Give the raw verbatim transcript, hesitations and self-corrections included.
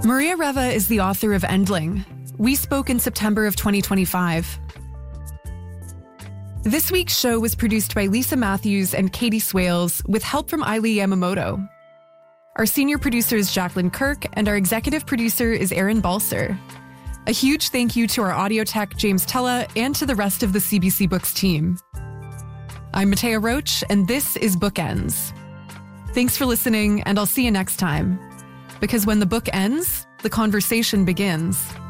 Maria Reva is the author of Endling. We spoke in September of twenty twenty-five. This week's show was produced by Lisa Matthews and Katie Swales with help from Aili Yamamoto. Our senior producer is Jacqueline Kirk, and our executive producer is Aaron Balser. A huge thank you to our audio tech, James Tella, and to the rest of the C B C Books team. I'm Matea Roach, and this is Bookends. Thanks for listening, and I'll see you next time. Because when the book ends, the conversation begins.